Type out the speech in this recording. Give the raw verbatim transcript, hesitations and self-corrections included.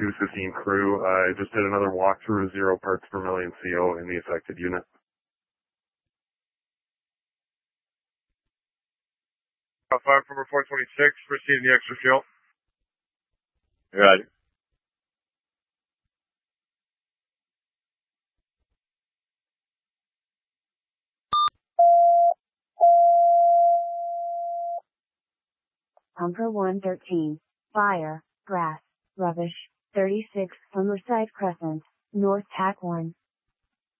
two fifteen crew. I uh, just did another walkthrough of zero parts per million C O in the affected unit. five from four twenty-six, proceeding the extra fuel. Roger. Bunker one thirteen, fire, grass, rubbish, thirty-six Summerside Crescent, North Tack one.